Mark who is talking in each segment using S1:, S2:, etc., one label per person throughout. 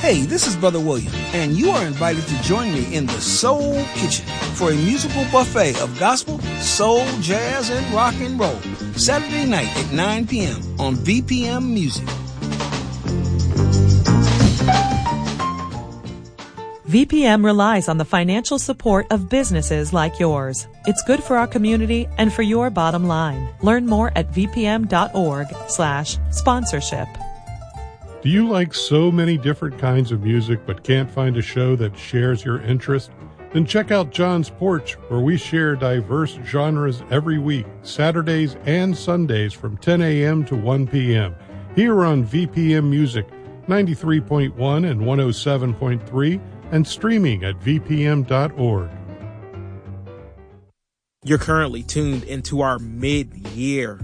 S1: Hey, this is Brother William, and you are invited to join me in the Soul Kitchen for a musical buffet of gospel, soul, jazz, and rock and roll. Saturday night at 9 p.m. on VPM Music.
S2: VPM relies on the financial support of businesses like yours. It's good for our community and for your bottom line. Learn more at vpm.org/sponsorship.
S3: Do you like so many different kinds of music but can't find a show that shares your interest? Then check out John's Porch, where we share diverse genres every week, Saturdays and Sundays from 10 a.m. to 1 p.m. here on VPM Music, 93.1 and 107.3, and streaming at vpm.org.
S4: You're currently tuned into our mid-year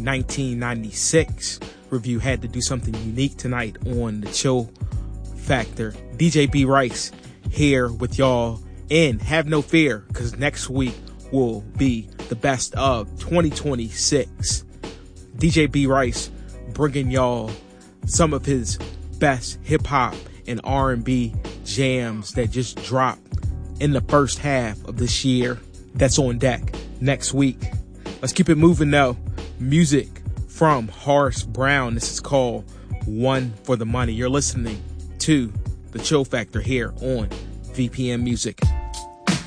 S4: 1996 review. Had to do something unique tonight on the Chill Factor. DJ B. Rice here with y'all, and have no fear, because next week will be the best of 2026. DJ B. Rice bringing y'all some of his best hip-hop and R&B jams that just dropped in the first half of this year. That's on deck next week. Let's keep it moving though. Music from Horace Brown. This is called One for the Money. You're listening to The Chill Factor here on VPM Music.